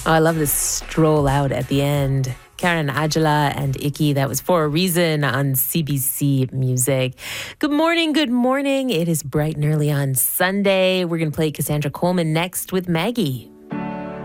Oh, I love this stroll out at the end. Karen Ajala and Icky, that was For a Reason on CBC Music. Good morning, good morning. It is bright and early on Sunday. We're going to play Cassandra Coleman next with Maggie.